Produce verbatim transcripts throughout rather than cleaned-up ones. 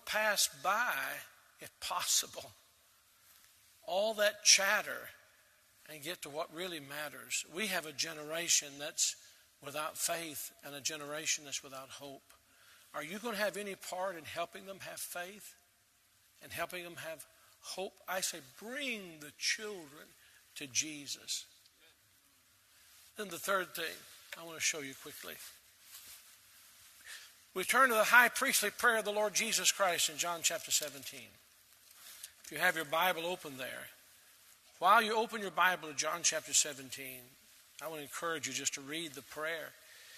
pass by, if possible, all that chatter and get to what really matters. We have a generation that's without faith and a generation that's without hope. Are you going to have any part in helping them have faith and helping them have hope? I say bring the children to Jesus. Then the third thing I want to show you quickly. We turn to the high priestly prayer of the Lord Jesus Christ in John chapter seventeen. If you have your Bible open there, while you open your Bible to John chapter seventeen, I want to encourage you just to read the prayer.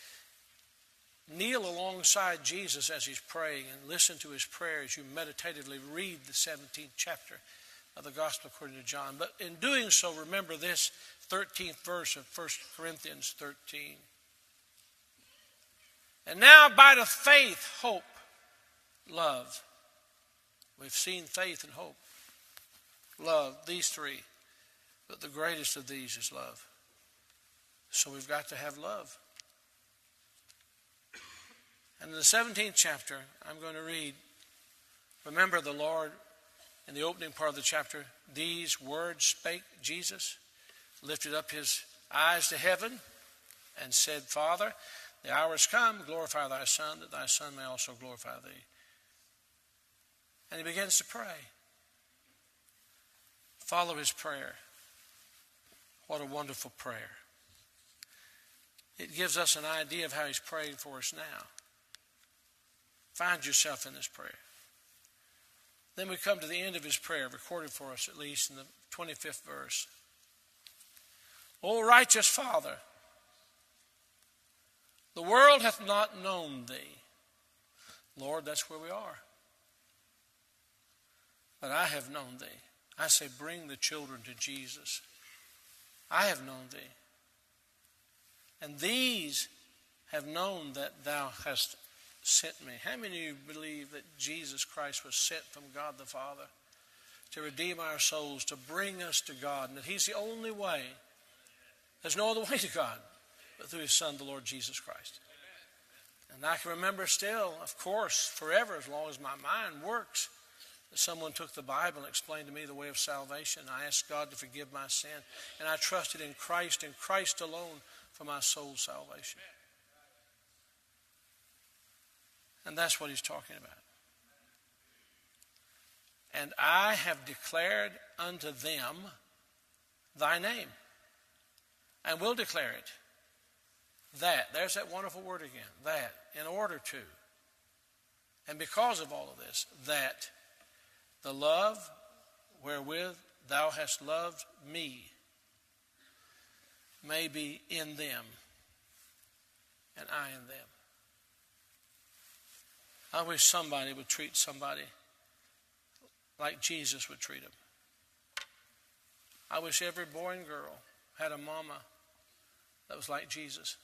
Kneel alongside Jesus as he's praying and listen to his prayer as you meditatively read the seventeenth chapter of the Gospel according to John. But in doing so, remember this thirteenth verse of First Corinthians thirteen. And now by the faith, hope, love. We've seen faith and hope. Love, these three. But the greatest of these is love. So we've got to have love. And in the seventeenth chapter, I'm going to read, remember the Lord, in the opening part of the chapter, these words spake Jesus, lifted up his eyes to heaven, and said, Father, the hour is come, glorify thy Son, that thy Son may also glorify thee. And he begins to pray. Follow his prayer. What a wonderful prayer. It gives us an idea of how he's praying for us now. Find yourself in this prayer. Then we come to the end of his prayer, recorded for us at least in the twenty-fifth verse. O righteous Father, the world hath not known thee. Lord, that's where we are. But I have known thee. I say, bring the children to Jesus. I have known thee. And these have known that thou hast sent me. How many of you believe that Jesus Christ was sent from God the Father to redeem our souls, to bring us to God, and that he's the only way? There's no other way to God but through his Son, the Lord Jesus Christ. And I can remember still, of course, forever, as long as my mind works, that someone took the Bible and explained to me the way of salvation. I asked God to forgive my sin, and I trusted in Christ and Christ alone for my soul's salvation. And that's what he's talking about. And I have declared unto them thy name, and will declare it. That, there's that wonderful word again, that, in order to, and because of all of this, that the love wherewith thou hast loved me may be in them, and I in them. I wish somebody would treat somebody like Jesus would treat them. I wish every boy and girl had a mama that was like Jesus.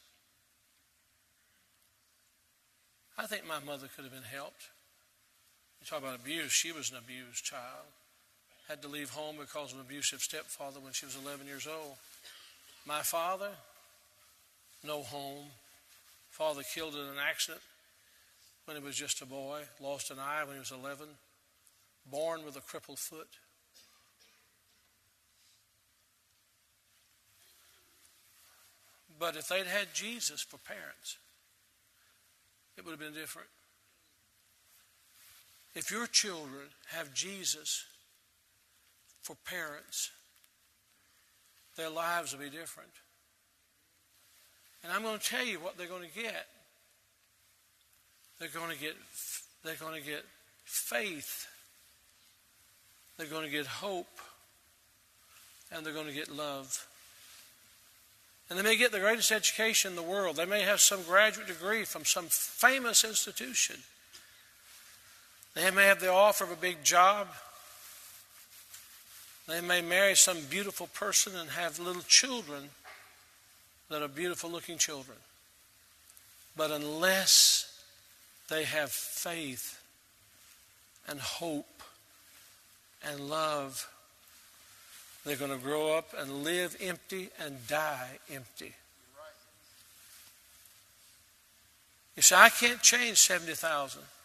I think my mother could have been helped. You talk about abuse. She was an abused child. Had to leave home because of an abusive stepfather when she was eleven years old. My father, no home. Father killed in an accident when he was just a boy. Lost an eye when he was eleven. Born with a crippled foot. But if they'd had Jesus for parents, it would have been different. If your children have Jesus for parents, their lives will be different. And I'm going to tell you what they're going to get. They're going to get, they're going to get faith. They're going to get hope. And they're going to get love. And they may get the greatest education in the world. They may have some graduate degree from some famous institution. They may have the offer of a big job. They may marry some beautiful person and have little children that are beautiful looking children. But unless they have faith and hope and love, they're going to grow up and live empty and die empty. You say, I can't change seventy thousand.